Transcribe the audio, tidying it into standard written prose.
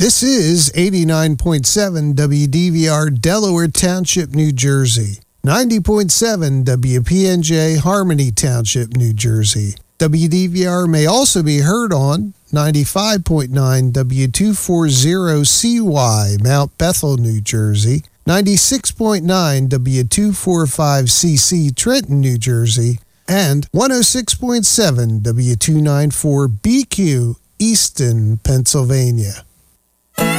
This is 89.7 WDVR Delaware Township, New Jersey. 90.7 WPNJ Harmony Township, New Jersey. WDVR may also be heard on 95.9 W240CY, Mount Bethel, New Jersey. 96.9 W245CC, Trenton, New Jersey. And 106.7 W294BQ, Easton, Pennsylvania.